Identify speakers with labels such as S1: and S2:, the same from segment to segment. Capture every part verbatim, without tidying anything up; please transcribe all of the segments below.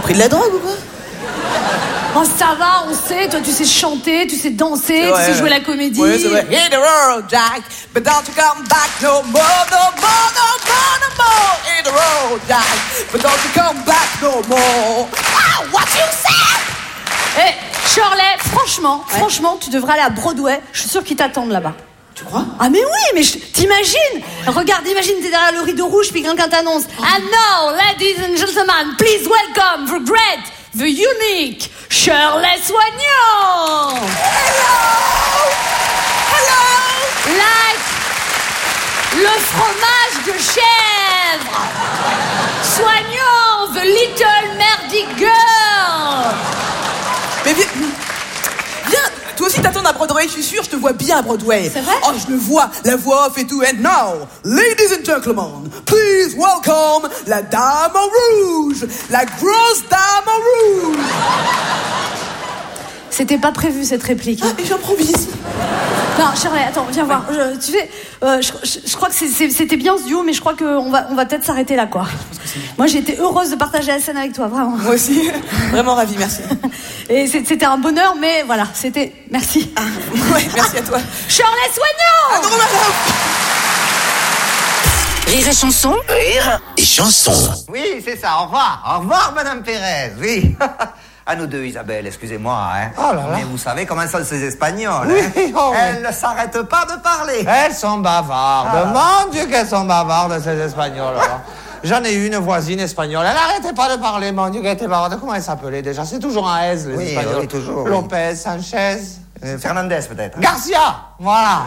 S1: pris de la drogue ou quoi?
S2: Oh, ça va, on sait, toi tu sais chanter, tu sais danser, tu
S1: vrai,
S2: sais jouer
S1: ouais.
S2: la comédie.
S1: Ouais, c'est vrai. Hit the road, Jack, but don't you come back no more, no more, no more, no more. Hit the road, Jack, but don't you come back no more. Ah, what you said?
S2: Eh, Shirley, franchement, ouais. franchement, tu devrais aller à Broadway. Je suis sûre qu'ils t'attendent là-bas.
S1: Tu crois?
S2: Ah mais oui, mais je, t'imagines? Regarde, imagine t'es derrière le rideau rouge puis quelqu'un t'annonce. Oh. And now, ladies and gentlemen, please welcome the great, the unique Shirley Soignon.
S1: Hello, hello.
S2: Like le fromage de chèvre. Soignon, the little merdy girl.
S1: Mais viens, viens. Toi aussi t'attends à Broadway, je suis sûr, je te vois bien à Broadway.
S2: C'est vrai?
S1: Oh, je le vois, la voix off et tout. And now, ladies and gentlemen, please welcome la dame en rouge, la grosse dame en rouge.
S2: C'était pas prévu cette réplique.
S1: Ah, et j'improvise.
S2: Non, Shirley, attends, viens voir. Je, tu sais, euh, je, je, je crois que c'est, c'est, c'était bien ce duo, mais je crois qu'on va, on va peut-être s'arrêter là, quoi. Je pense que c'est... Moi, j'ai été heureuse de partager la scène avec toi, vraiment.
S1: Moi aussi, vraiment ravie, merci.
S2: Et c'était un bonheur, mais voilà, c'était... Merci.
S1: Ah, ouais, merci à toi.
S2: Shirley Soignon.
S1: Ah non, madame.
S3: Rire et chanson.
S4: Rire et chanson.
S5: Oui, c'est ça, au revoir. Au revoir, Madame Pérez, oui. À nous deux, Isabelle, excusez-moi, hein.
S6: Oh là là.
S5: Mais vous savez comment sont ces Espagnols,
S6: oui,
S5: hein.
S6: oh oui.
S5: Elles ne s'arrêtent pas de parler.
S6: Elles sont bavardes.
S5: Ah.
S6: Mon Dieu, qu'elles sont bavardes, ces Espagnols. J'en ai eu une voisine espagnole. Elle n'arrêtait pas de parler, mon Dieu, qu'elle était bavarde. Comment elle s'appelait déjà? C'est toujours un S, les
S5: Oui,
S6: Espagnols.
S5: oui, toujours,
S6: Lopez, oui. Sanchez.
S5: Euh, Fernandez, peut-être.
S6: Garcia. Voilà.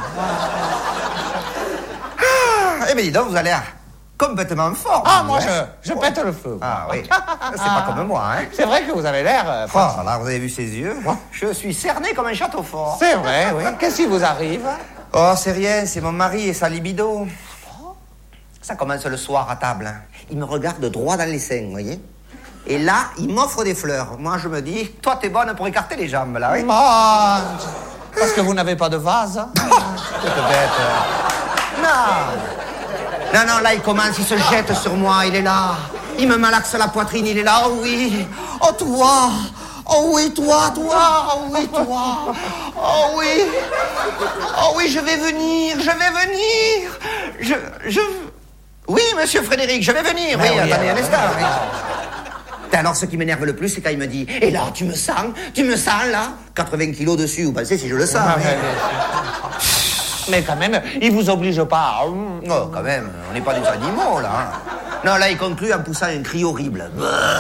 S5: Ah, eh bien, dis donc, vous allez complètement fort.
S6: Ah,
S5: vous,
S6: moi,
S5: hein.
S6: je, je pète le feu.
S5: Ah, oui. C'est pas comme moi, hein.
S6: C'est vrai que vous avez l'air... Euh,
S5: Oh, là, vous avez vu ses yeux? Je suis cerné comme un château fort.
S6: C'est vrai, oui. Qu'est-ce qui vous arrive?
S5: Oh, c'est rien, c'est mon mari et sa libido. Ça commence le soir à table. Hein. Il me regarde droit dans les seins, vous voyez? Et là, il m'offre des fleurs. Moi, je me dis, toi, t'es bonne pour écarter les jambes, là, oui?
S6: Mon Dieu. Parce que vous n'avez pas de vase?
S5: Toute bête. Non. Non, non, là, il commence, il se jette sur moi, il est là. Il me malaxe la poitrine, il est là, oh oui. Oh, toi. Oh oui, toi, toi. Oh oui, toi. Oh oui. Oh oui, je vais venir, je vais venir. Je... je... Oui, monsieur Frédéric, je vais venir. Oui, oui, attendez un instant. Oui. Et alors, ce qui m'énerve le plus, c'est quand il me dit « Et là, tu me sens? Tu me sens, là ?» quatre-vingts kilos dessus, vous pensez si je le sens?
S6: Ah,
S5: oui.
S6: mais, mais... mais quand même, il vous oblige pas.
S5: Oh, quand même, on n'est pas des animaux, là. Non, là, il conclut en poussant un cri horrible.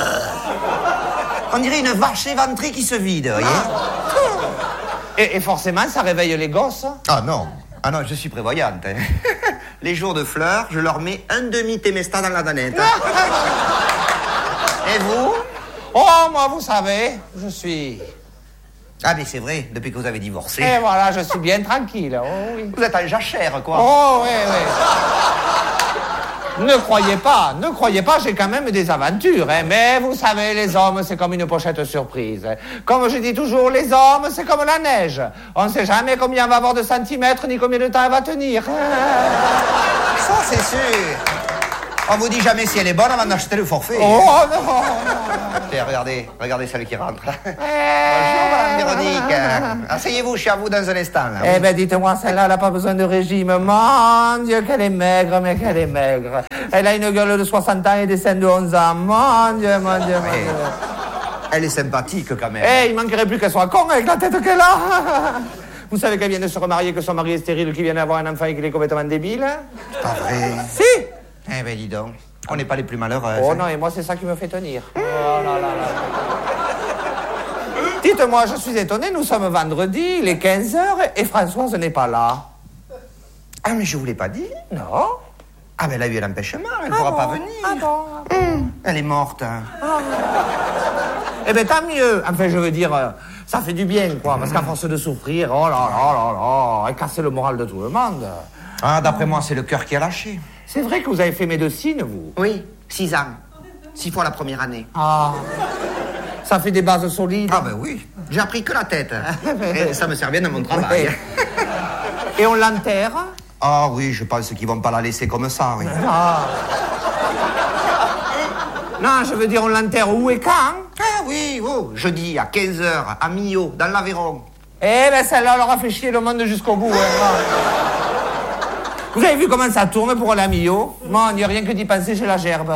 S5: On dirait une vache éventrée qui se vide, vous voyez?
S6: Et, et forcément, ça réveille les gosses?
S5: Ah non, ah non, je suis prévoyante. Hein. Les jours de fleurs, je leur mets un demi-Temesta dans la danette. Et vous?
S6: Oh, moi, vous savez, je suis...
S5: Ah, mais c'est vrai, depuis que vous avez divorcé.
S6: Et voilà, je suis bien tranquille, oh oui.
S5: Vous êtes en jachère, quoi.
S6: Oh, oui, oui. Ne croyez pas, ne croyez pas, j'ai quand même des aventures, hein. Mais vous savez, les hommes, c'est comme une pochette surprise. Comme je dis toujours, les hommes, c'est comme la neige. On ne sait jamais combien on va avoir de centimètres, ni combien de temps elle va tenir.
S5: Ça, c'est sûr. On vous dit jamais si elle est bonne avant d'acheter le forfait.
S6: Oh, non.
S5: Tiens, regardez, regardez celle qui rentre. Bonjour, madame Véronique. Asseyez-vous, je suis à vous dans un instant. Là.
S6: Eh ben, dites-moi, celle-là, elle n'a pas besoin de régime. Mon Dieu, qu'elle est maigre, mais qu'elle est maigre. Elle a une gueule de soixante ans et des seins de onze ans. Mon Dieu, mon Dieu, mon Dieu.
S5: Elle est sympathique, quand même.
S6: Eh, il manquerait plus qu'elle soit con avec la tête qu'elle a. Vous savez qu'elle vient de se remarier, que son mari est stérile, qu'il vient d'avoir un enfant et qu'il est complètement débile?
S5: C'est pas vrai.
S6: Si.
S5: Eh ben, dis donc, on n'est pas les plus malheureux.
S6: Oh non, et moi, c'est ça qui me fait tenir. Oh là là là. Dites-moi, je suis étonné, nous sommes vendredi, il est quinze heures, et Françoise n'est pas là.
S5: Ah, mais je vous l'ai pas dit.
S6: Non.
S5: Ah, mais elle a eu un empêchement, elle ne
S6: Ah
S5: pourra
S6: bon,
S5: pas venir.
S6: Ah bon.
S5: Hum, elle est morte. Hein.
S6: Ah. Eh bien, tant mieux. Enfin, je veux dire, euh, ça fait du bien, quoi, parce qu'à force de souffrir, oh là là là là, elle casse le moral de tout le monde.
S5: Ah, d'après moi, c'est le cœur qui a lâché.
S6: C'est vrai que vous avez fait médecine, vous?
S5: Oui, six ans. Six fois la première année.
S6: Ah. Ça fait des bases solides.
S5: Ah ben oui, j'ai appris que la tête. Et ça me sert bien dans mon travail.
S6: Et on l'enterre?
S5: Ah oui, je pense qu'ils vont pas la laisser comme ça, oui.
S6: Ah. Non, je veux dire, on l'enterre où et quand?
S5: Ah oui, oh, jeudi à quinze heures, à Millau, dans l'Aveyron.
S6: Eh ben celle-là, elle aura fait chier le monde jusqu'au bout. Hein. Vous avez vu comment ça tourne pour la Millau? Moi, il n'y a rien que d'y penser chez la gerbe.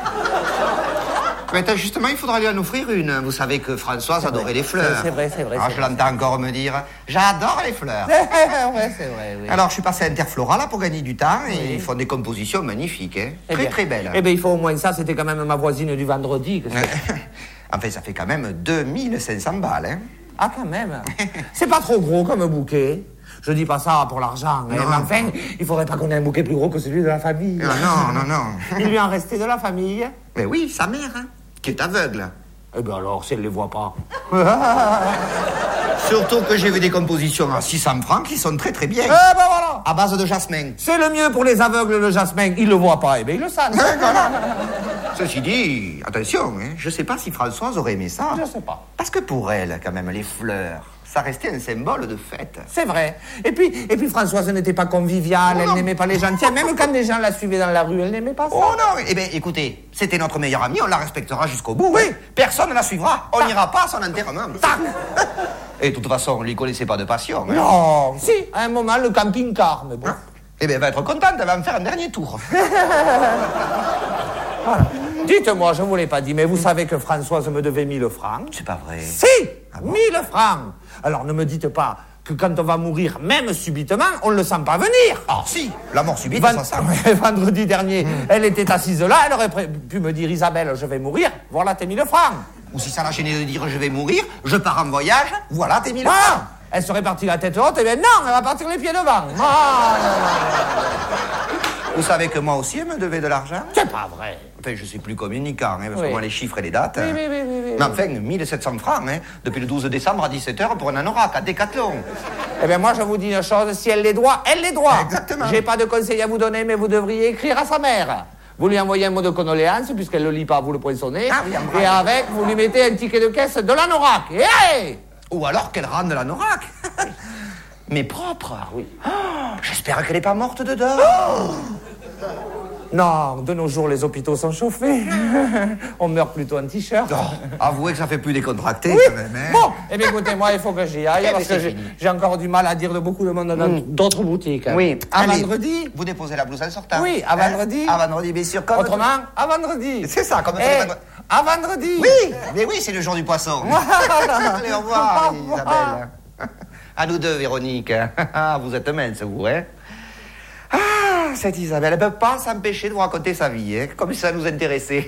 S5: Mais justement, il faudra lui en offrir une. Vous savez que Françoise adorait les fleurs.
S6: C'est vrai, c'est vrai.
S5: Alors, je l'entends encore me dire, j'adore les fleurs.
S6: Ouais, c'est vrai, oui.
S5: Alors, je suis passé à Interflora, là, pour gagner du temps, et
S6: Oui.
S5: ils font des compositions magnifiques, hein.
S6: Eh
S5: Très,
S6: bien.
S5: très belles.
S6: Eh bien, il faut au moins ça, c'était quand même ma voisine du vendredi. Que c'est-
S5: Enfin, ça fait quand même deux mille cinq cents balles, hein.
S6: Ah, quand même. C'est pas trop gros comme bouquet. Je dis pas ça pour l'argent, hein, mais enfin, il faudrait pas qu'on ait un bouquet plus gros que celui de la famille.
S5: Non, non, non, non.
S6: Il lui en restait de la famille.
S5: Mais oui, sa mère, hein, qui est aveugle.
S6: Eh bien alors, si elle les voit pas.
S5: Surtout que j'ai vu des compositions à six cents francs qui sont très très bien.
S6: Eh ben voilà.
S5: À base de jasmin.
S6: C'est le mieux pour les aveugles, le jasmin. Ils le voient pas, eh bien ils le savent.
S5: Ceci dit, attention, hein, je sais pas si Françoise aurait aimé ça.
S6: Je sais pas.
S5: Parce que pour elle, quand même, les fleurs, ça restait un symbole de fête.
S6: C'est vrai. Et puis, et puis Françoise n'était pas conviviale, elle n'aimait pas les gens. Tiens, même quand les gens la suivaient dans la rue, elle n'aimait pas ça.
S5: Oh non, eh bien, écoutez, c'était notre meilleure amie, on la respectera jusqu'au bout.
S6: Oui.
S5: Hein. Personne ne la suivra, on n'ira pas à son enterrement.
S6: Tac.
S5: Et de toute façon, on lui connaissait pas de passion. Hein.
S6: Non. Si, à un moment, le camping-car, mais bon.
S5: Eh bien, elle va être contente, elle va me faire un dernier tour.
S6: Voilà. Dites-moi, je ne vous l'ai pas dit, mais vous savez que Françoise me devait mille francs.
S5: C'est pas vrai.
S6: Si, mille francs. Alors ne me dites pas que quand on va mourir, même subitement, on ne le sent pas venir.
S5: Ah si, la mort subite,
S6: Vend-
S5: ça sent.
S6: Ouais, vendredi dernier, elle était assise là, elle aurait pré- pu me dire, Isabelle, je vais mourir, voilà tes mille francs.
S5: Ou si ça l'a gêné de dire je vais mourir, je pars en voyage, voilà tes mille francs.
S6: Voilà. Elle serait partie la tête haute, et bien non, elle va partir les pieds devant. Ah, non, non.
S5: Vous savez que moi aussi, elle me devait de l'argent.
S6: C'est pas vrai.
S5: Enfin, je sais plus communicant, hein, parce
S6: Oui.
S5: que moi, les chiffres et les dates.
S6: Oui,
S5: hein.
S6: oui, oui, oui, oui.
S5: Mais enfin, mille sept cents francs, hein, depuis le douze décembre à dix-sept heures pour un anorak à Décathlon.
S6: Eh bien, moi, je vous dis une chose, si elle les doit, elle les doit.
S5: Exactement.
S6: J'ai pas de conseil à vous donner, mais vous devriez écrire à sa mère. Vous lui envoyez un mot de condoléance, puisqu'elle ne le lit pas, vous le poinçonnez.
S5: Ah oui, en
S6: et avec, vous lui mettez un ticket de caisse de l'anorak. Et hey!
S5: Ou alors qu'elle rende l'anorak. Mais propre.
S6: Oui.
S5: Oh, j'espère qu'elle n'est pas morte dedans.
S6: Non, de nos jours, les hôpitaux sont chauffés. On meurt plutôt en t-shirt.
S5: Oh, avouez que ça fait plus décontracté,
S6: Oui.
S5: quand même. Hein.
S6: Bon, eh bien, écoutez, moi, il faut que j'y aille,
S5: Eh
S6: parce
S5: bien,
S6: que
S5: c'est
S6: j'ai
S5: fini.
S6: j'ai encore du mal à dire de beaucoup de monde dans d'autres boutiques.
S5: Oui.
S6: À
S5: Allez,
S6: vendredi.
S5: Vous déposez la blouse en sortant.
S6: Oui, à
S5: Hein?
S6: vendredi.
S5: À vendredi, bien sûr. Comme
S6: Autrement, à vendredi.
S5: C'est ça, comme
S6: Eh,
S5: ça, les vendredis.
S6: à vendredi.
S5: Oui, mais oui, c'est le jour du poisson.
S6: Voilà.
S5: Allez, au revoir,
S6: Au revoir.
S5: Isabelle. À nous deux, Véronique. Ah, vous êtes mince, vous, hein. Ah, cette Isabelle, elle ne peut pas s'empêcher de vous raconter sa vie, hein, comme si ça nous intéressait.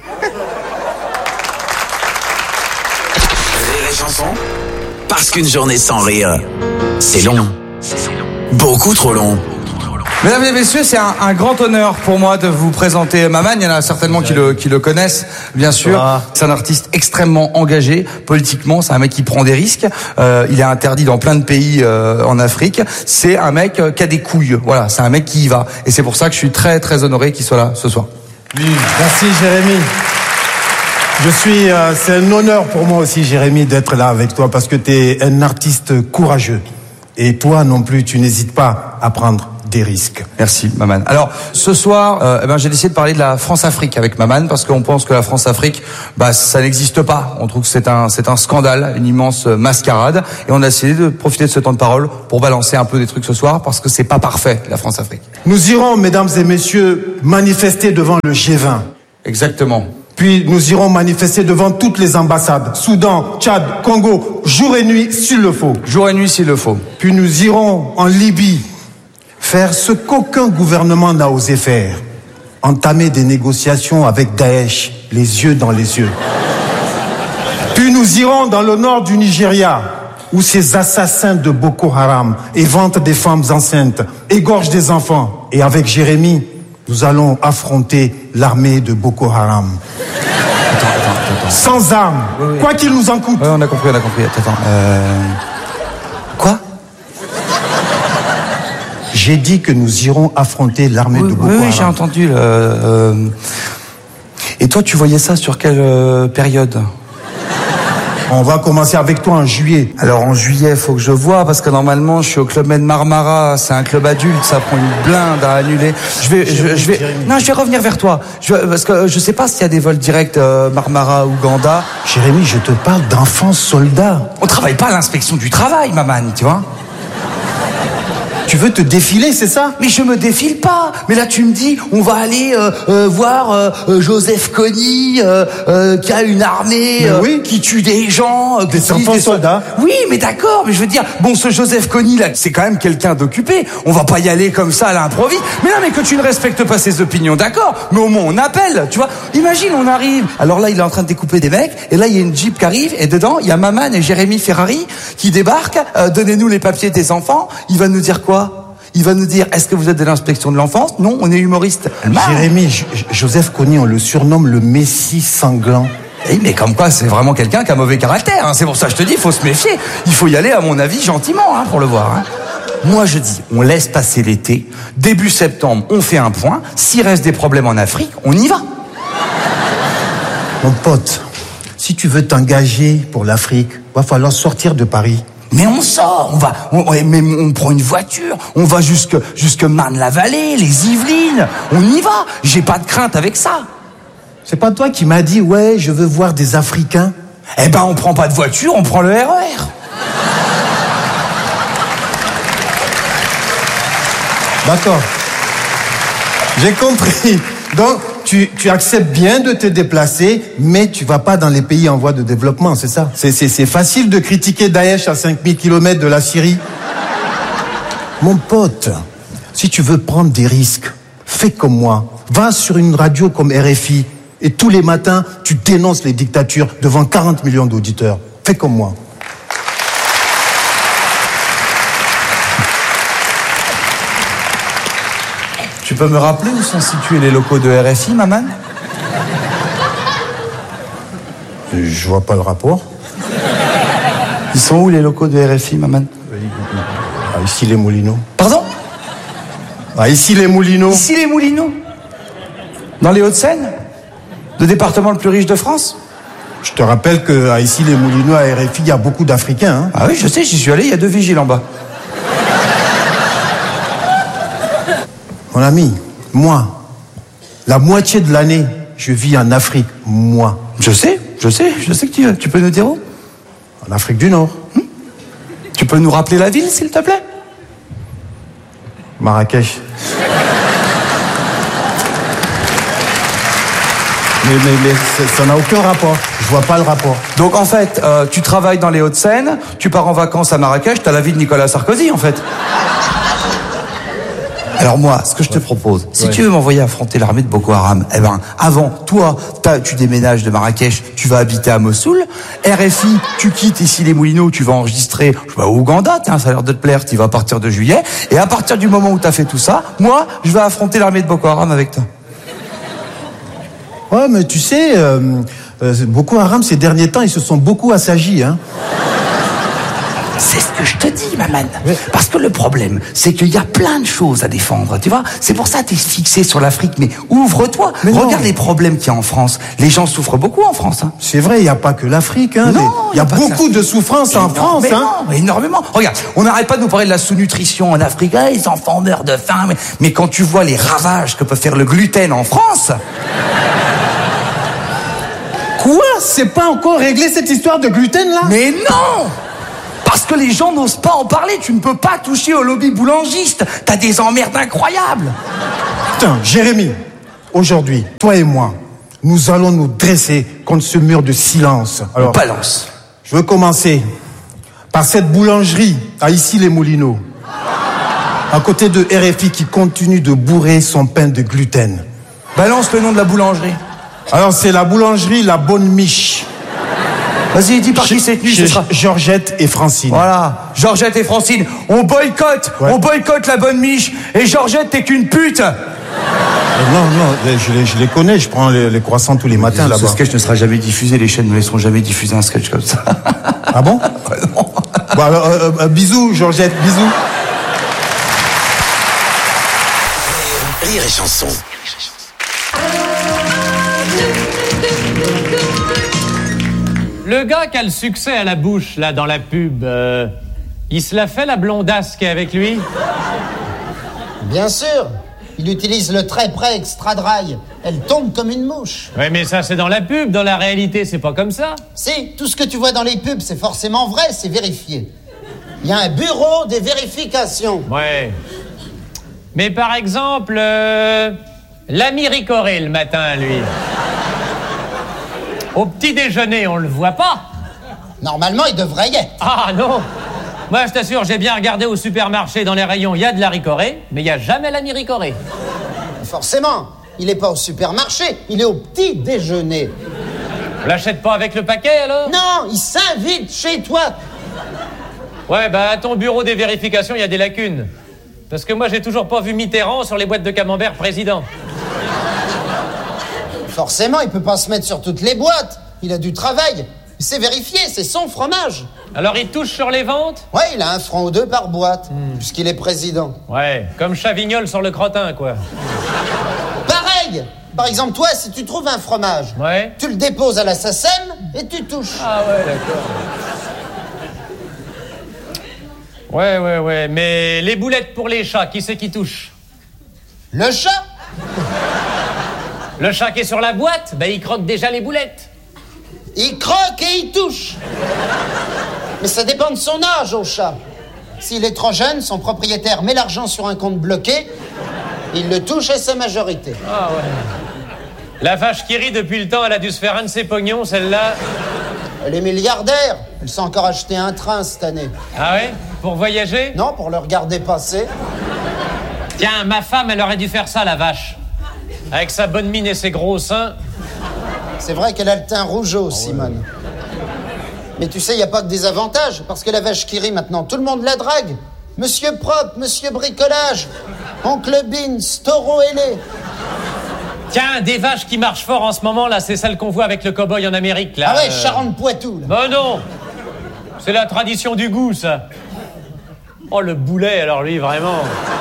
S4: Rire et chanson, parce qu'une journée sans rire, c'est long. Beaucoup trop long.
S3: Mesdames et messieurs, c'est un, un grand honneur pour moi de vous présenter Maman. Il y en a certainement qui le, qui le connaissent, bien sûr. C'est un artiste extrêmement engagé politiquement. C'est un mec qui prend des risques. Euh, il est interdit dans plein de pays euh, en Afrique. C'est un mec euh, qui a des couilles. Voilà, c'est un mec qui y va. Et c'est pour ça que je suis très très honoré qu'il soit là ce soir.
S7: Merci Jérémy. Je suis, euh, c'est un honneur pour moi aussi Jérémy d'être là avec toi parce que tu es un artiste courageux. Et toi non plus, tu n'hésites pas à prendre des risques.
S3: Merci, Maman. Alors, ce soir, euh, eh ben, j'ai décidé de parler de la France-Afrique avec Maman parce qu'on pense que la France-Afrique, bah, ça n'existe pas. On trouve que c'est un, c'est un scandale, une immense mascarade. Et on a essayé de profiter de ce temps de parole pour balancer un peu des trucs ce soir parce que c'est pas parfait, la France-Afrique.
S7: Nous irons, mesdames et messieurs, manifester devant le G vingt.
S3: Exactement.
S7: Puis nous irons manifester devant toutes les ambassades. Soudan, Tchad, Congo, jour et nuit s'il le faut.
S3: Jour et nuit s'il le faut.
S7: Puis nous irons en Libye faire ce qu'aucun gouvernement n'a osé faire. Entamer des négociations avec Daesh, les yeux dans les yeux. Puis nous irons dans le nord du Nigeria, où ces assassins de Boko Haram éventent des femmes enceintes, égorgent des enfants. Et avec Jérémy, nous allons affronter l'armée de Boko Haram.
S3: Attends, attends, attends.
S7: Sans armes,
S3: Oui, oui.
S7: quoi qu'il nous en coûte.
S3: Ouais, on a compris, on a compris. Attends, attends. Euh... Quoi?
S7: J'ai dit que nous irons affronter l'armée
S3: Oui,
S7: de Boko
S3: oui,
S7: Haram.
S3: oui, j'ai entendu. Le, euh... Et toi, tu voyais ça sur quelle euh, période?
S7: On va commencer avec toi en juillet.
S3: Alors en juillet, faut que je vois parce que normalement je suis au Club Med Marmara, c'est un club adulte, ça prend une blinde à annuler. Je vais, je, je vais, non, je vais revenir vers toi. Je, parce que je sais pas s'il y a des vols directs euh, Marmara Ouganda.
S7: Jérémy, je te parle d'enfants soldats.
S3: On travaille pas à l'inspection du travail, maman, tu vois.
S7: Tu veux te défiler, c'est ça?
S3: Mais je me défile pas. Mais là, tu me dis, on va aller euh, euh, voir euh, euh, Joseph Kony, euh, euh, qui a une armée, euh,
S7: oui.
S3: qui tue des gens, euh,
S7: des
S3: qui
S7: enfants
S3: des
S7: soldats.
S3: Oui, mais d'accord. Mais je veux dire, bon, ce Joseph Kony là, c'est quand même quelqu'un d'occupé. On va pas y aller comme ça à l'improviste. Mais non, mais que tu ne respectes pas ses opinions, d'accord. Mais au moins on appelle, tu vois. Imagine, on arrive. Alors là, il est en train de découper des mecs, et là, il y a une Jeep qui arrive, et dedans, il y a Maman et Jérémy Ferrari qui débarquent. Euh, donnez-nous les papiers des enfants. Il va nous dire quoi? Il va nous dire, est-ce que vous êtes de l'inspection de l'enfance? Non, on est humoriste.
S7: Jérémy, J- Joseph Kony, on le surnomme le Messie sanglant.
S3: Eh, mais comme quoi, c'est vraiment quelqu'un qui a mauvais caractère. Hein. C'est pour ça que je te dis, il faut se méfier. Il faut y aller, à mon avis, gentiment, hein, pour le voir. Hein. Moi, je dis, on laisse passer l'été. Début septembre, on fait un point. S'il reste des problèmes en Afrique, on y va.
S7: Mon pote, si tu veux t'engager pour l'Afrique, va falloir sortir de Paris.
S3: Mais on sort, on va, on, mais on prend une voiture, on va jusque, jusque Marne-la-Vallée, les Yvelines, on y va. J'ai pas de crainte avec ça.
S7: C'est pas toi qui m'as dit, ouais, je veux voir des Africains?
S3: Eh ben, on prend pas de voiture, on prend le R E R.
S7: D'accord. J'ai compris. Donc, tu, tu acceptes bien de te déplacer, mais tu vas pas dans les pays en voie de développement, c'est ça? C'est, c'est, c'est facile de critiquer Daesh à cinq mille kilomètres de la Syrie. Mon pote, si tu veux prendre des risques, fais comme moi. Va sur une radio comme R F I et tous les matins, tu dénonces les dictatures devant quarante millions d'auditeurs. Fais comme moi.
S3: Tu peux me rappeler où sont situés les locaux de R F I, maman?
S7: Je vois pas le rapport.
S3: Ils sont où les locaux de R F I, maman?
S7: Ah, ici les Moulineaux.
S3: Pardon?
S7: Ah, ici les Moulineaux.
S3: Ici les Moulineaux? Dans les Hauts-de-Seine? Le département le plus riche de France?
S7: Je te rappelle qu'à ici les Moulineaux, à R F I, il y a beaucoup d'Africains. Hein.
S3: Ah oui, je sais, j'y suis allé, il y a deux vigiles en bas.
S7: Mon ami, moi, la moitié de l'année, je vis en Afrique, moi.
S3: Je sais, je sais, je sais que tu, tu peux nous dire où?
S7: En Afrique du Nord.
S3: Hum? Tu peux nous rappeler la ville, s'il te plaît?
S7: Marrakech. Mais, mais, mais ça- ça n'a aucun rapport. Je vois pas le rapport.
S3: Donc en fait, euh, tu travailles dans les Hauts-de-Seine, tu pars en vacances à Marrakech, t'as la vie de Nicolas Sarkozy, en fait. Alors moi, ce que je te propose, si
S7: Ouais.
S3: tu veux m'envoyer affronter l'armée de Boko Haram, eh ben, avant, toi, t'as- tu déménages de Marrakech, tu vas habiter à Mossoul. R F I, tu quittes ici les Moulineaux, tu vas enregistrer, je sais pas, au Ouganda, tiens, ça a l'air de te plaire, tu vas à partir de juillet. Et à partir du moment où t'as fait tout ça, moi, je vais affronter l'armée de Boko Haram avec toi.
S7: Ouais, mais tu sais, euh, euh, Boko Haram, ces derniers temps, ils se sont beaucoup assagis. Hein.
S3: C'est ce que je te dis, maman. Parce que le problème, c'est qu'il y a plein de choses à défendre, tu vois. C'est pour ça que t'es fixé sur l'Afrique, mais ouvre-toi.
S7: Mais non.
S3: Regarde les problèmes qu'il y a en France. Les gens souffrent beaucoup en France, hein.
S7: C'est vrai, il n'y a pas que l'Afrique. Hein.
S3: Non,
S7: Les- Il y a
S3: pas que
S7: beaucoup
S3: ça.
S7: de souffrances en France. Hein.
S3: Énormément, énormément. Regarde, on n'arrête pas de nous parler de la sous-nutrition en Afrique. Ah, les enfants meurent de faim. Mais, mais quand tu vois les ravages que peut faire le gluten en France...
S7: Quoi? C'est pas encore réglé cette histoire de gluten là?
S3: Mais non! Parce que les gens n'osent pas en parler. Tu ne peux pas toucher au lobby boulangiste. T'as des emmerdes incroyables.
S7: Putain, Jérémy, aujourd'hui, toi et moi, nous allons nous dresser contre ce mur de silence.
S3: Alors, balance.
S7: Je veux commencer par cette boulangerie à ici les Moulineaux, à côté de R F I qui continue de bourrer son pain de gluten.
S3: Balance le nom de la boulangerie.
S7: Alors c'est la boulangerie La Bonne Miche.
S3: Vas-y, dis par qui c'est tenu, ce
S7: Chez
S3: sera...
S7: Georgette et Francine.
S3: Voilà, Georgette et Francine, on boycotte,
S7: Ouais.
S3: on boycotte la bonne miche. Et Georgette, t'es qu'une pute.
S7: Euh, Non, non, je les, je les connais, je prends les, les croissants tous les matins
S3: Ce
S7: là-bas.
S3: sketch ne sera jamais diffusé, les chaînes ne laisseront jamais diffuser un sketch comme ça.
S7: Ah bon?
S3: Ouais, non.
S7: Bon, alors, euh, euh, bisous, Georgette, bisous.
S4: Rire et chanson.
S8: Le gars qui a le succès à la bouche, là, dans la pub, euh, il se la fait, la blondasse qui est avec lui?
S9: Bien sûr. Il utilise le très près extra dry. Elle tombe comme une mouche.
S8: Ouais, mais ça, c'est dans la pub. Dans la réalité, c'est pas comme ça.
S9: Si, tout ce que tu vois dans les pubs, c'est forcément vrai, c'est vérifié. Il y a un bureau des vérifications.
S8: Ouais. Mais par exemple, euh, l'ami Ricoré, le matin, lui. Au petit déjeuner, on le voit pas.
S9: Normalement, il devrait y être.
S8: Ah non. Moi, je t'assure, j'ai bien regardé au supermarché, dans les rayons, il y a de la Ricoré, mais il y a jamais l'ami Ricoré.
S9: Forcément, il est pas au supermarché, il est au petit déjeuner.
S8: On l'achète pas avec le paquet, alors?
S9: Non, il s'invite chez toi.
S8: Ouais, bah, à ton bureau des vérifications, il y a des lacunes. Parce que moi, j'ai toujours pas vu Mitterrand sur les boîtes de camembert président.
S9: Forcément, il peut pas se mettre sur toutes les boîtes. Il a du travail. C'est vérifié, c'est son fromage.
S8: Alors, il touche sur les ventes?
S9: Ouais, il a un franc ou deux par boîte, mmh. puisqu'il est président.
S8: Ouais, comme Chavignol sur le crottin, quoi.
S9: Pareil. Par exemple, toi, si tu trouves un fromage,
S8: ouais.
S9: tu le déposes à la S A C E M et tu touches.
S8: Ah ouais, d'accord. Ouais, ouais, ouais, mais les boulettes pour les chats, qui c'est qui touche?
S9: Le chat.
S8: Le chat qui est sur la boîte, ben il croque déjà les boulettes.
S9: Il croque et il touche. Mais ça dépend de son âge au chat. S'il est trop jeune, son propriétaire met l'argent sur un compte bloqué, il le touche à sa majorité.
S8: Ah ouais. La vache qui rit depuis le temps, elle a dû se faire un de ses pognons, celle-là.
S9: Elle est milliardaire. Elle s'est encore acheté un train cette année.
S8: Ah ouais? Pour voyager?
S9: Non, pour le regarder passer.
S8: Tiens, ma femme, elle aurait dû faire ça, la vache. Avec sa bonne mine et ses gros seins.
S9: C'est vrai qu'elle a le teint rougeau, Simone. Mais tu sais, il n'y a pas que des avantages, parce que la vache qui rit maintenant, tout le monde la drague. Monsieur Propre, Monsieur Bricolage, Oncle Beans, Taureau ailé.
S8: Tiens, des vaches qui marchent fort en ce moment, là, c'est celle qu'on voit avec le cow-boy en Amérique, là.
S9: Ah ouais,
S8: euh...
S9: Charente-Poitou, là.
S8: Ben non. C'est la tradition du goût, ça. Oh, le boulet, alors lui, vraiment.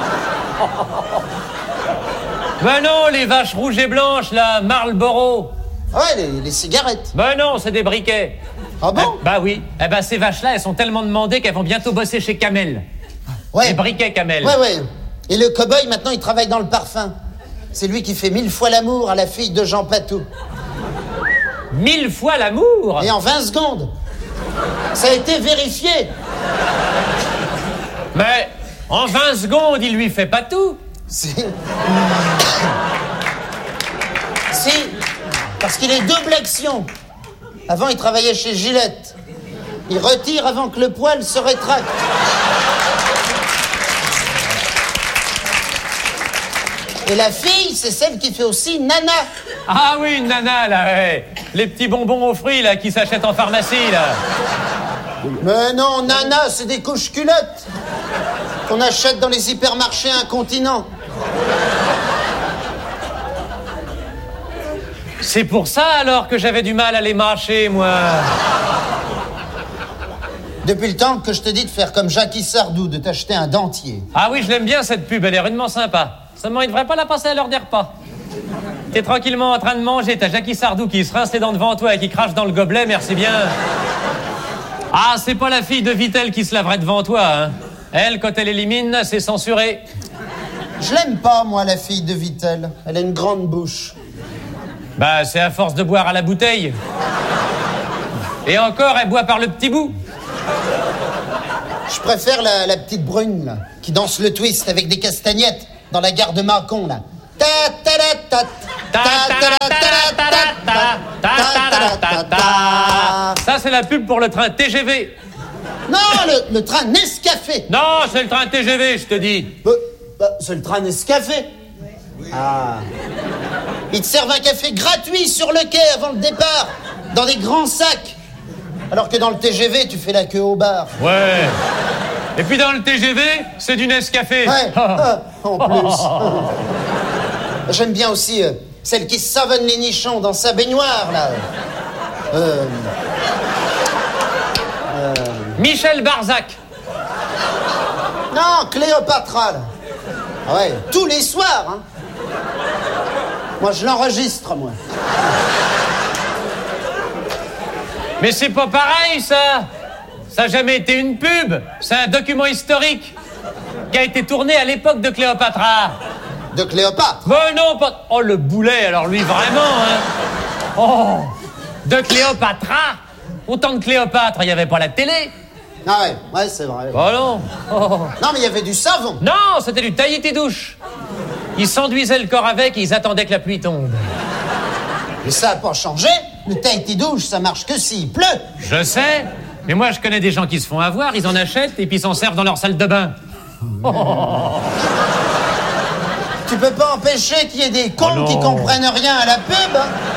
S8: Ben non, les vaches rouges et blanches, là, Marlboro.
S9: Ah ouais, les, les cigarettes.
S8: Ben non, c'est des briquets.
S9: Ah bon?
S8: eh, Bah oui. Eh ben, ces vaches-là, elles sont tellement demandées qu'elles vont bientôt bosser chez Camel.
S9: Ouais.
S8: Les briquets Camel.
S9: Ouais, ouais. Et le cow-boy, maintenant, il travaille dans le parfum. C'est lui qui fait mille fois l'amour à la fille de Jean Patou.
S8: Mille fois l'amour?
S9: Et en vingt secondes. Ça a été vérifié.
S8: Mais en vingt secondes, il lui fait pas tout.
S9: Si. Si. Parce qu'il est double action. Avant, il travaillait chez Gillette. Il retire avant que le poil se rétracte. Et la fille, c'est celle qui fait aussi nana.
S8: Ah oui, une nana, là, ouais. Les petits bonbons aux fruits, là, qui s'achètent en pharmacie, là.
S9: Mais non, nana, c'est des couches culottes qu'on achète dans les hypermarchés incontinents.
S8: C'est pour ça, alors, que j'avais du mal à les mâcher, moi.
S9: Depuis le temps que je te dis de faire comme Jackie Sardou, de t'acheter un dentier.
S8: Ah oui, je l'aime bien, cette pub, elle est rudement sympa. Seulement, il devrait pas la passer à l'heure des repas. T'es tranquillement en train de manger, t'as Jackie Sardou qui se rince les dents devant toi et qui crache dans le gobelet, merci bien. Ah, c'est pas la fille de Vittel qui se laverait devant toi, hein. Elle, quand elle élimine, c'est censuré.
S9: Je l'aime pas, moi, la fille de Vittel. Elle a une grande bouche.
S8: Bah, c'est à force de boire à la bouteille. Et encore, elle boit par le petit bout.
S9: Je préfère la, la petite brune, là, qui danse le twist avec des castagnettes dans la gare de Mâcon, là. Ta ta ta ta ta ta ta ta ta ta.
S8: Ça, c'est la pub pour le train T G V.
S9: Non, le, le train Nescafé.
S8: Non, c'est le train T G V, je te dis.
S9: Bah, bah, c'est le train Nescafé. Ah. Ils te servent un café gratuit sur le quai avant le départ, dans des grands sacs. Alors que dans le T G V, tu fais la queue au bar.
S8: Ouais. Et puis dans le T G V, c'est du Nescafé.
S9: Ouais, ah, en plus. J'aime bien aussi euh, celle qui savonne les nichons dans sa baignoire, là. Euh...
S8: Euh... Michel Barzac.
S9: Non, Cléopatra, là. Ah ouais, tous les soirs, hein. Moi, je l'enregistre, moi.
S8: Mais c'est pas pareil, ça. Ça n'a jamais été une pub. C'est un document historique qui a été tourné à l'époque de Cléopatra.
S9: De Cléopâtre?
S8: Ben non, pas... Oh, le boulet, alors lui, vraiment, hein. Oh, de Cléopatra. Autant de Cléopâtre, il n'y avait pas la télé.
S9: Ah ouais, ouais, c'est vrai.
S8: Oh non. Oh.
S9: Non, mais il y avait du savon.
S8: Non, c'était du taillé-tes-douches. Ils s'enduisaient le corps avec et ils attendaient que la pluie tombe.
S9: Mais ça n'a pas changé. Le taille-tes-douches, ça marche que s'il pleut.
S8: Je sais, mais moi je connais des gens qui se font avoir, ils en achètent et puis s'en servent dans leur salle de bain. Oh.
S9: Tu peux pas empêcher qu'il y ait des cons
S8: Oh
S9: qui comprennent rien à la pub.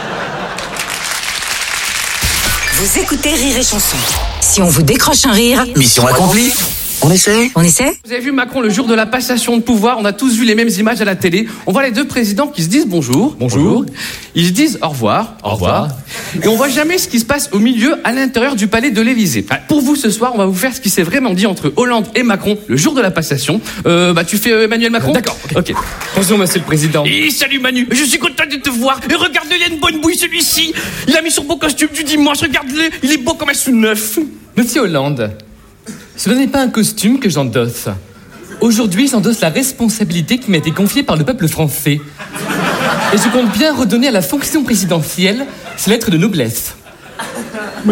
S10: Vous écoutez Rire et Chanson. Si on vous décroche un rire...
S4: Mission accomplie. On essaie
S10: On essaie?
S11: Vous avez vu Macron le jour de la passation de pouvoir, on a tous vu les mêmes images à la télé. On voit les deux présidents qui se disent bonjour. Bonjour. Ils se disent au revoir. Au revoir. Et on voit jamais ce qui se passe au milieu, à l'intérieur du palais de l'Élysée. Pour vous ce soir, on va vous faire ce qui s'est vraiment dit entre Hollande et Macron le jour de la passation. Euh, bah tu fais euh, Emmanuel Macron? D'accord. Ok. Bonjour Monsieur le Président. Et salut Manu. Je suis content de te voir. Et regarde-le, il a une bonne bouille celui-ci. Il a mis son beau costume du dimanche. Regarde-le, il est beau comme un sou neuf. Monsieur Hollande. Ce n'est pas un costume que j'endosse. Aujourd'hui, j'endosse la responsabilité qui m'a été confiée par le peuple français. Et je compte bien redonner à la fonction présidentielle ses lettres de noblesse. Bon,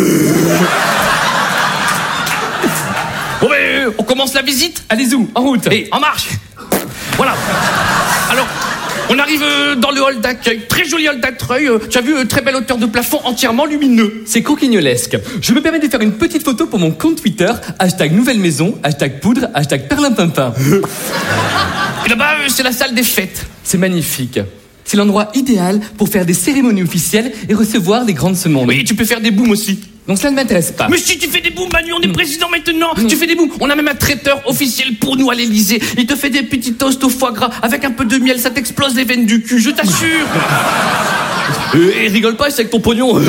S11: mais on commence la visite? Allez-y, en route. Et en marche. Voilà. Alors... on arrive dans le hall d'accueil, très joli hall d'accueil, tu as vu, très belle hauteur de plafond entièrement lumineux. C'est coquignolesque. Je me permets de faire une petite photo pour mon compte Twitter, hashtag nouvelle maison, hashtag poudre, hashtag perlimpinpin. Et là-bas, c'est la salle des fêtes. C'est magnifique. C'est l'endroit idéal pour faire des cérémonies officielles et recevoir les grandes semondes. Oui, tu peux faire des booms aussi. Non, cela ne m'intéresse pas. Mais si tu fais des booms, Manu, on est mmh. président maintenant. Mmh. Tu fais des booms. On a même un traiteur officiel pour nous à l'Élysée. Il te fait des petits toasts au foie gras avec un peu de miel. Ça t'explose les veines du cul, je t'assure. euh, et rigole pas, c'est avec ton pognon.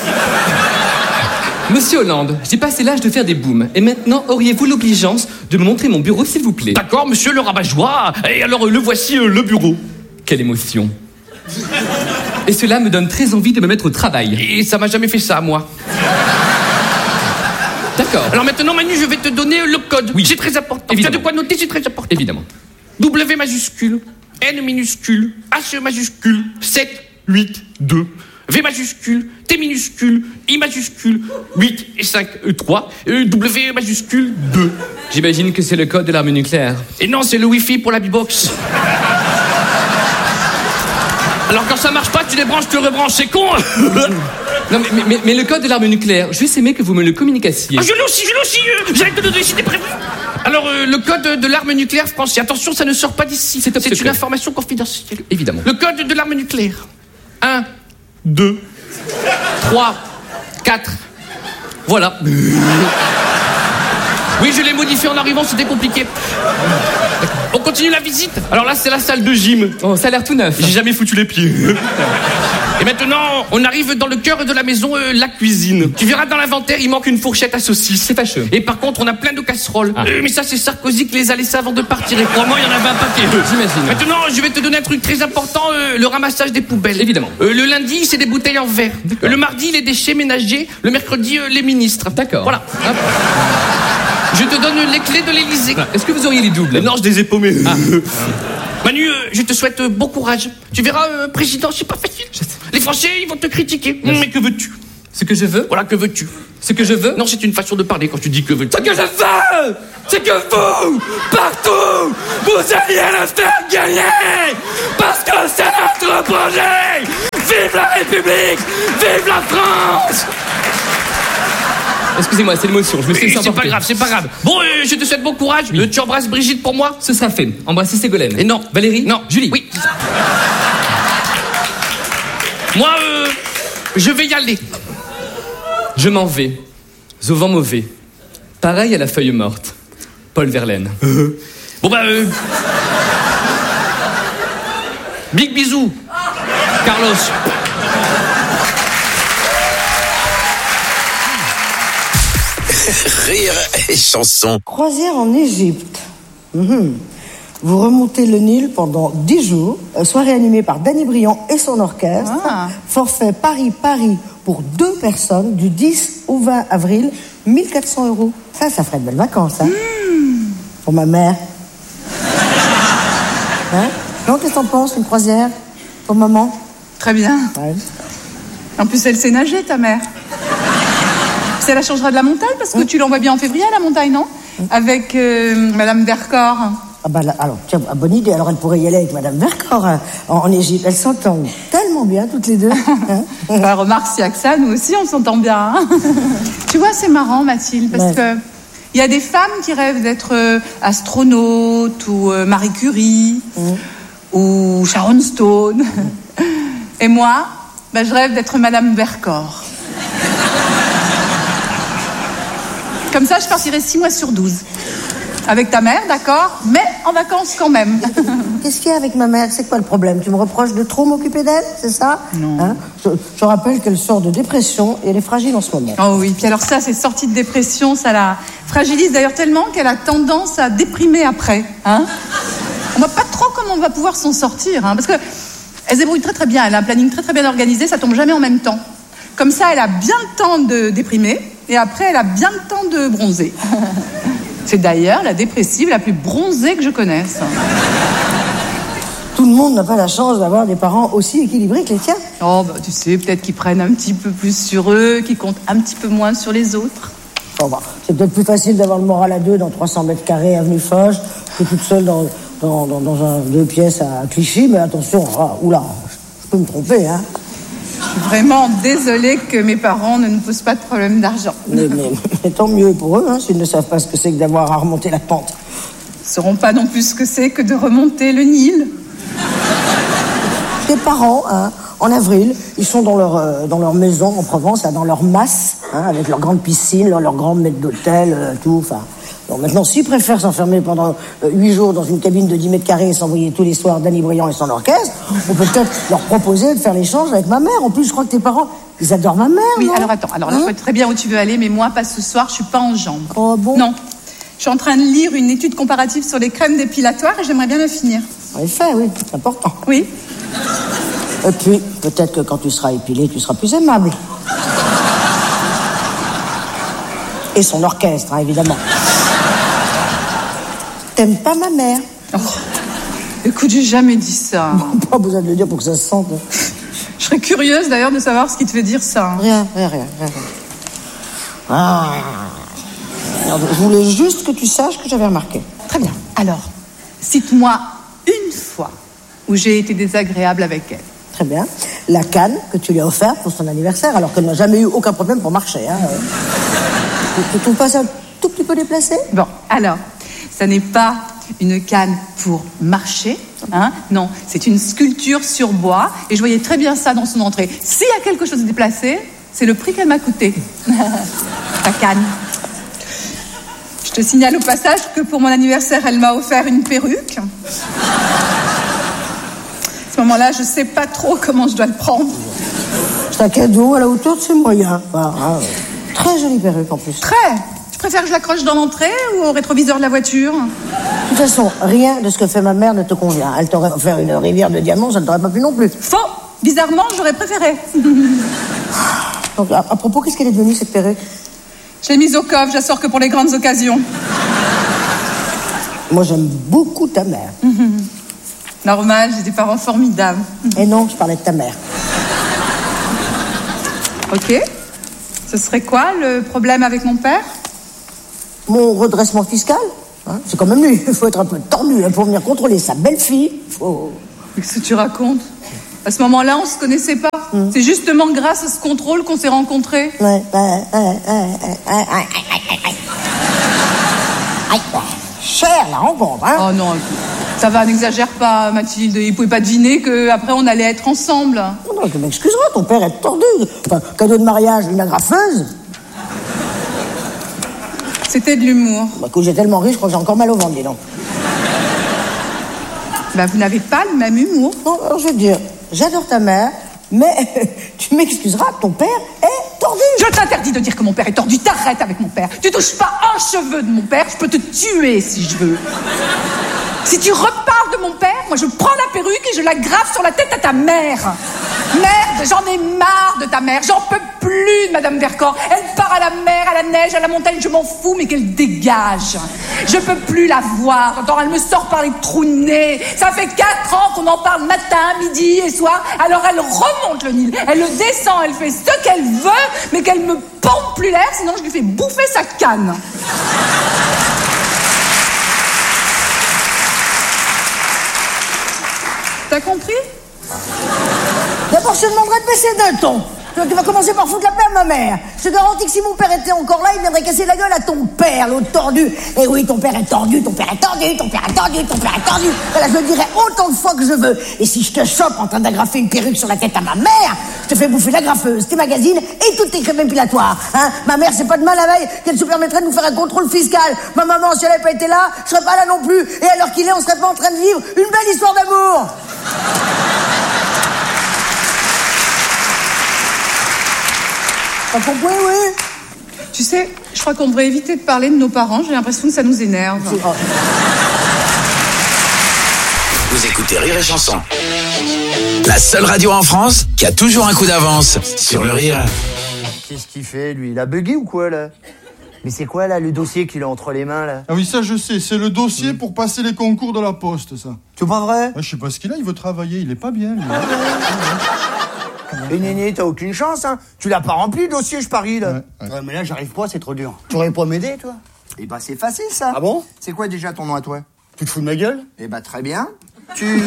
S11: Monsieur Hollande, j'ai passé l'âge de faire des booms. Et maintenant, auriez-vous l'obligeance de me montrer mon bureau, s'il vous plaît? D'accord, monsieur le rabat-joie. Et alors, le voici, euh, le bureau. Quelle émotion. Et cela me donne très envie de me mettre au travail. Et ça m'a jamais fait ça, moi. D'accord. Alors maintenant, Manu, je vais te donner le code. Oui. C'est très important. Évidemment. Tu as de quoi noter, c'est très important. Évidemment. W majuscule, N minuscule, H majuscule, sept, huit, deux. V majuscule, T minuscule, I majuscule, huit et cinq, trois. Euh, w majuscule, deux. J'imagine que c'est le code de l'arme nucléaire. Et non, c'est le Wi-Fi pour la B-Box. Alors quand ça marche pas, tu débranches, tu le rebranches, c'est con. Non mais, mais, mais le code de l'arme nucléaire, je vais aimer que vous me le communicassiez. Ah, je l'ai aussi, je l'ai aussi, euh, j'allais te le donner, c'était prévu. Alors euh, le code de l'arme nucléaire français, attention, ça ne sort pas d'ici. C'est, c'est une information confidentielle. Évidemment. Le code de l'arme nucléaire. un, deux, trois, quatre. Voilà. Oui, je l'ai modifié en arrivant, c'était compliqué. On continue la visite. Alors là, c'est la salle de gym. Oh, ça a l'air tout neuf. J'ai jamais foutu les pieds. Et maintenant, on arrive dans le cœur de la maison, euh, la cuisine. Tu verras dans l'inventaire, il manque une fourchette à saucisse. C'est fâcheux. Et par contre, on a plein de casseroles. Ah. Euh, mais ça, c'est Sarkozy qui les a laissées avant de partir. Et crois-moi, il y en avait un paquet. J'imagine. Maintenant, je vais te donner un truc très important, euh, le ramassage des poubelles. Évidemment. Euh, le lundi, c'est des bouteilles en verre. Euh, le mardi, les déchets ménagers. Le mercredi, euh, les ministres. D'accord. Voilà. Hop. Je te donne les clés de l'Élysée. Est-ce que vous auriez les doubles? Non, je les ai paumés. Ah. Manu, euh, je te souhaite euh, bon courage. Tu verras, euh, président, c'est pas facile. Les Français, ils vont te critiquer. Mmh, mais que veux-tu? Ce que je veux? Voilà, que veux-tu? Ce que je veux? Non, c'est une façon de parler quand tu dis que veux-tu. Ce que je veux, c'est que vous, partout, vous alliez le faire gagner. Parce que c'est notre projet. Vive la République! Vive la France! Excusez-moi, c'est l'émotion, je me suis C'est pas grave, c'est pas grave. Bon, euh, je te souhaite bon courage. Oui. Euh, tu embrasses Brigitte pour moi? Ce sera fait. Embrassez Ségolène. Et non. Valérie? Non. Julie? Oui. Moi, euh, je vais y aller. Je m'en vais. Au vent mauvais. Pareil à la feuille morte. Paul Verlaine. Euh. Bon bah, euh... big bisous. Carlos.
S4: Rire et chanson.
S12: Croisière en Égypte. Mmh. Vous remontez le Nil pendant dix jours, euh, soirée animée par Danny Briand et son orchestre. Ah. Forfait Paris-Paris pour deux personnes du dix au vingt avril, mille quatre cents euros. Ça, ça ferait de belles vacances, hein. Mmh. Pour ma mère. Hein? Non, qu'est-ce que t'en penses, une croisière pour maman?
S13: Très bien.
S12: Ouais.
S13: En plus, elle sait nager, ta mère. Puis elle changera de la montagne, parce que mmh. tu l'envoies bien en février à la montagne, non? Mmh. Avec euh, Madame Vercors.
S12: Ah bah là, alors, tiens, bonne idée. Alors, elle pourrait y aller avec Madame Vercors hein, en, en Égypte. Elles s'entendent tellement bien, toutes les deux. Hein.
S13: Bah, remarque, si avec ça, nous aussi, on s'entend bien. Hein. Tu vois, c'est marrant, Mathilde, parce ouais. que il y a des femmes qui rêvent d'être euh, astronautes ou euh, Marie Curie mmh. ou Sharon Stone. Mmh. Et moi, bah, je rêve d'être Madame Vercors. Comme ça, je partirai six mois sur douze. Avec ta mère, d'accord, mais en vacances quand même.
S12: Qu'est-ce qu'il y a avec ma mère? C'est quoi le problème? Tu me reproches de trop m'occuper d'elle, c'est ça?
S13: Non.
S12: Hein? je, je rappelle qu'elle sort de dépression et elle est fragile en ce moment.
S13: Oh oui, puis alors ça, c'est sortie de dépression, ça la fragilise d'ailleurs tellement qu'elle a tendance à déprimer après. Hein? On voit pas trop comment on va pouvoir s'en sortir, hein, parce que elle se débrouille très très bien, elle a un planning très très bien organisé, ça tombe jamais en même temps. Comme ça, elle a bien le temps de déprimer et après, elle a bien le temps de bronzer. C'est d'ailleurs la dépressive la plus bronzée que je connaisse.
S12: Tout le monde n'a pas la chance d'avoir des parents aussi équilibrés que les tiens.
S13: Oh, bah tu sais, peut-être qu'ils prennent un petit peu plus sur eux, qu'ils comptent un petit peu moins sur les autres.
S12: Oh, bah, c'est peut-être plus facile d'avoir le moral à deux dans trois cents mètres carrés avenue Foch que toute seule dans, dans, dans, dans un deux pièces à Clichy. Mais attention, ah, oula, je peux me tromper, hein.
S13: Je suis vraiment désolée que mes parents ne nous posent pas de problème d'argent.
S12: Mais, mais, mais tant mieux pour eux, hein, s'ils ne savent pas ce que c'est que d'avoir à remonter la pente.
S13: Ils ne sauront pas non plus ce que c'est que de remonter le Nil.
S12: Tes parents, hein, en avril, ils sont dans leur, euh, dans leur maison en Provence, là, dans leur masse, hein, avec leur grande piscine, leur, leur grand maître d'hôtel, euh, tout, enfin... Bon, maintenant, s'ils préfèrent s'enfermer pendant huit euh, jours dans une cabine de dix mètres carrés et s'envoyer tous les soirs Danny Briand et son orchestre, on peut peut-être leur proposer de faire l'échange avec ma mère. En plus, je crois que tes parents, ils adorent ma mère.
S13: Oui,
S12: non
S13: alors attends, alors là, hein? Je vois très bien où tu veux aller, mais moi, pas ce soir, je suis pas en jambes.
S12: Oh bon?
S13: Non. Je suis en train de lire une étude comparative sur les crèmes dépilatoires et j'aimerais bien le finir.
S12: En effet, oui, c'est important.
S13: Oui.
S12: Et puis, peut-être que quand tu seras épilé, tu seras plus aimable. Et son orchestre, hein, évidemment. T'aimes pas ma mère?
S13: Oh, écoute, j'ai jamais dit ça.
S12: Pas besoin de le dire pour que ça se sente.
S13: Je serais curieuse d'ailleurs de savoir ce qui te fait dire ça.
S12: Rien, rien, rien. rien. Ah. Alors, je voulais juste que tu saches que j'avais remarqué.
S13: Très bien. Alors, cite-moi une fois où j'ai été désagréable avec elle.
S12: Très bien. La canne que tu lui as offerte pour son anniversaire, alors qu'elle n'a jamais eu aucun problème pour marcher. Hein. Tu trouves pas ça un tout petit peu déplacé?
S13: Bon, alors... Ça n'est pas une canne pour marcher, hein? Non, c'est une sculpture sur bois et je voyais très bien ça dans son entrée. S'il y a quelque chose de déplacé, c'est le prix qu'elle m'a coûté. Ta canne. Je te signale au passage que pour mon anniversaire, elle m'a offert une perruque. À ce moment-là, je sais pas trop comment je dois le prendre.
S12: C'est un cadeau à la hauteur de ses moyens. Ah, ah, très jolie perruque en plus.
S13: Très. Tu préfères que je l'accroche dans l'entrée ou au rétroviseur de la voiture?
S12: De toute façon, rien de ce que fait ma mère ne te convient. Elle t'aurait offert une rivière de diamants, ça ne t'aurait pas plu non plus.
S13: Faux. Bizarrement, j'aurais préféré.
S12: Donc, à, à propos, qu'est-ce qu'elle est devenue, cette perruque?
S13: Je l'ai mise au coffre, je la sors que pour les grandes occasions.
S12: Moi, j'aime beaucoup ta mère.
S13: Mmh. Normal, j'ai des parents formidables.
S12: Et non, je parlais de ta mère.
S13: Ok. Ce serait quoi le problème avec mon père?
S12: Mon redressement fiscal, hein, c'est quand même lui. Il faut être un peu tordu hein, pour venir contrôler sa belle-fille. Faut...
S13: Qu'est-ce que tu racontes? À ce moment-là, on se connaissait pas. Mmh. C'est justement grâce à ce contrôle qu'on s'est rencontrés.
S12: Ouais, ouais, ouais, ouais, ouais, ouais. Cher la rencontre, hein?
S13: Oh non, ça va, n'exagère pas, Mathilde. Il pouvait pas deviner qu'après on allait être ensemble.
S12: Non, non, tu m'excuseras, ton père est tordu. Enfin, cadeau de mariage, une agrafeuse.
S13: C'était de l'humour.
S12: Bah, que j'ai tellement ri, je crois que j'ai encore mal au ventre, dis donc.
S13: Bah, vous n'avez pas le même humour.
S12: Non, alors je veux dire, j'adore ta mère, mais tu m'excuseras, ton père est tordu. tordu.
S13: Je t'interdis de dire que mon père est tordu. T'arrêtes avec mon père. Tu touches pas un cheveu de mon père, je peux te tuer si je veux. Si tu reparles de mon père, moi je prends la perruque et je la grave sur la tête à ta mère. Merde, j'en ai marre de ta mère. J'en peux plus de Madame Vercors. Elle part à la mer, à la neige, à la montagne, je m'en fous, mais qu'elle dégage. Je peux plus la voir. Attends, elle me sort par les trous de nez. Ça fait quatre ans qu'on en parle matin, midi et soir. Alors elle remonte le Nil. Elle le descend, elle fait ce qu'elle veut, mais qu'elle me pompe plus l'air, sinon je lui fais bouffer sa canne. T'as compris?
S12: D'abord, je te demanderai de baisser d'un ton. Tu vas commencer par foutre la paix à ma mère. Je te garantis que si mon père était encore là, il viendrait casser la gueule à ton père, l'autre tordu. Et oui, ton père est tordu, ton père est tordu, ton père est tordu, ton père est tordu. Voilà, je le dirai autant de fois que je veux. Et si je te chope en train d'agrafer une perruque sur la tête à ma mère, je te fais bouffer la graffeuse, tes magazines et toutes tes crèmes épilatoires. Hein, ma mère, c'est pas demain la veille qu'elle se permettrait de nous faire un contrôle fiscal. Ma maman, si elle n'avait pas été là, je serais pas là non plus. Et à l'heure qu'il est, on serait pas en train de vivre une belle histoire d'amour. T'as compris, oui?
S13: Tu sais, je crois qu'on devrait éviter de parler de nos parents. J'ai l'impression que ça nous énerve.
S4: Vous écoutez Rire et Chanson. La seule radio en France qui a toujours un coup d'avance sur le rire.
S5: Qu'est-ce qu'il fait, lui? Il a bugué ou quoi, là? Mais c'est quoi, là, le dossier qu'il a entre les mains, là?
S14: Ah oui, ça, je sais. C'est le dossier mmh. pour passer les concours de la Poste, ça.
S5: C'est pas vrai?
S14: Ouais, je sais pas ce qu'il a. Il veut travailler. Il est pas bien, lui.
S5: Et Néné, t'as aucune chance, hein. Tu l'as pas rempli, le dossier, je parie, là.
S14: Ouais, ouais.
S5: Ouais, mais là, j'arrive pas, c'est trop dur. Tu aurais pas m'aider, toi? Eh bah, c'est facile, ça.
S15: Ah bon?
S5: C'est quoi, déjà, ton nom à toi?
S15: Tu te fous de ma gueule?
S5: Eh bah, très bien. Tu...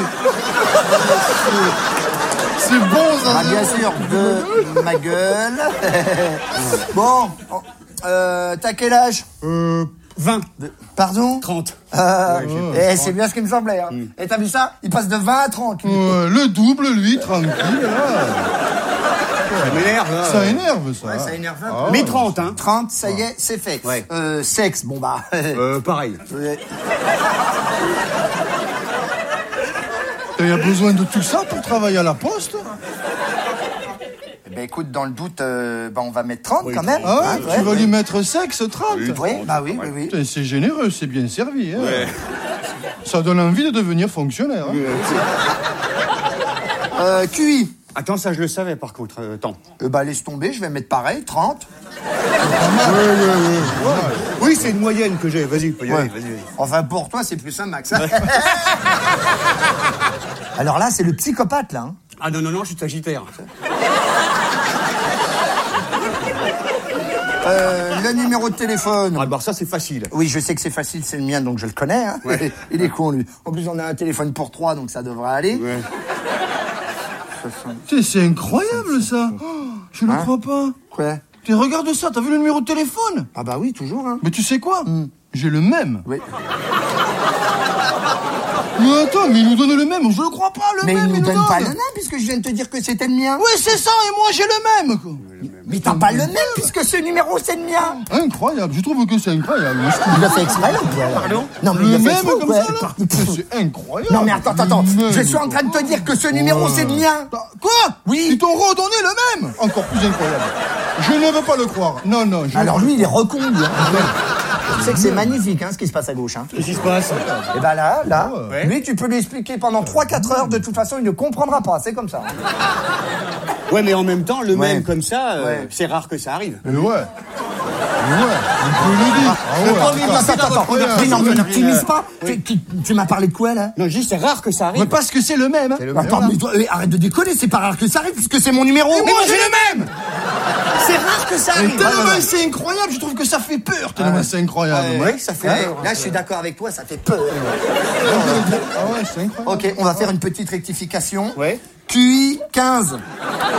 S14: C'est bon, ça.
S5: Ah, bien sûr, de ma gueule. Bon, euh, t'as quel âge?
S15: Euh... vingt.
S5: De... Pardon?
S15: trente.
S5: Euh,
S15: ouais,
S5: eh, c'est bien ce qui me semblait. Hein. Mm. Et t'as vu ça? Il passe de vingt à trente.
S14: Euh, le double, lui, tranquille. Là.
S15: Ça m'énerve. Là.
S14: Ça énerve, ça.
S5: Ouais, ça énerve.
S15: Ah, mais trente, hein.
S5: trente, ça y est, c'est fait.
S15: Ouais.
S5: Euh, sexe, bon bah...
S15: euh, pareil.
S14: Il y a besoin de tout ça pour travailler à la Poste?
S5: Ben écoute, dans le doute, euh, ben on va mettre trente oui, quand même.
S14: Ah ouais,
S5: ah,
S14: tu
S5: ouais,
S14: vas
S5: ouais.
S14: lui mettre sexe trente?
S5: Oui, oui bah oui, oui, oui.
S14: Putain, c'est généreux, c'est bien servi. Hein.
S15: Ouais.
S14: Ça donne envie de devenir fonctionnaire. Hein.
S5: Euh, Q I.
S15: Attends, ça je le savais par contre. Euh, attends.
S5: Euh, bah laisse tomber, je vais mettre pareil, trente.
S15: Ouais, ouais, ouais. Ouais. Oui, c'est une moyenne que j'ai. Vas-y, peux y aller, vas-y.
S5: Enfin, pour toi, c'est plus un max. Hein. Alors là, c'est le psychopathe, là. Hein.
S15: Ah non, non, non, je suis sagittaire.
S5: Euh, le numéro de téléphone.
S15: Ah bah ça c'est facile.
S5: Oui, je sais que c'est facile, c'est le mien, donc je le connais. Hein. Ouais. Il est con, lui. En plus, on a un téléphone pour trois, donc ça devrait aller.
S15: Ouais.
S14: C'est, c'est incroyable, ça. Oh, je ne hein? crois pas.
S5: Quoi?
S14: Tu regarde ça, t'as vu le numéro de téléphone?
S5: Ah bah oui, toujours. Hein.
S14: Mais tu sais quoi?
S5: mm.
S14: J'ai le même.
S5: Oui.
S14: Mais attends, mais il nous donne le même, je le crois pas, le
S5: mais
S14: même.
S5: Mais il nous
S14: il
S5: donne
S14: nous
S5: pas
S14: donne.
S5: le même, puisque je viens de te dire que c'était le mien.
S14: Oui, c'est ça, et moi j'ai le même.
S5: Mais t'as pas le même, puisque ce numéro, c'est le mien.
S14: Incroyable, je trouve que c'est incroyable.
S5: Il a fait exprès, là,
S15: pardon?
S5: Non, mais
S14: le
S5: il a fait
S14: même
S5: exprès,
S14: comme
S5: ouais.
S14: ça, là? C'est incroyable.
S5: Non, mais attends, attends, je suis en train de te dire que ce numéro, ouais. c'est le mien.
S14: Quoi?
S5: Oui.
S14: Ils t'ont redonné le même. Encore plus incroyable. Je ne veux pas le croire. Non, non. Je
S5: Alors lui, il est recon, lui. Hein. Tu sais que c'est magnifique, hein, ce qui se passe à gauche. Hein.
S15: Qu'est-ce qui se passe?
S5: Et ben là, là,
S15: ouais.
S5: lui, tu peux lui expliquer pendant trois quatre heures, de toute façon, il ne comprendra pas, c'est comme ça.
S15: Ouais, mais en même temps, le
S5: ouais.
S15: même comme ça, euh,
S5: ouais.
S15: c'est rare que ça arrive.
S14: Mais ouais. Mais ouais, on peut le dire.
S5: Ah, ouais. Attends, attends, attends. Mais non, non, non, tu mises pas. Tu, tu, tu m'as parlé de quoi, là?
S15: Non, juste, c'est rare que ça arrive.
S14: Mais parce que c'est le même. Hein.
S5: Le attends, même, mais toi, arrête de déconner, c'est pas rare que ça arrive, puisque c'est mon numéro.
S14: Et moi, j'ai le même.
S5: C'est rare que ça arrive.
S14: Tellement ouais, ouais. c'est incroyable, je trouve que ça fait peur, tellement ah, c'est incroyable.
S5: Ouais, ouais, ça fait ouais. peur. Là, je suis d'accord avec toi, ça fait peur.
S14: Ah ouais, c'est incroyable.
S5: Ok, on va faire une petite rectification.
S15: Ouais.
S5: Q I quinze.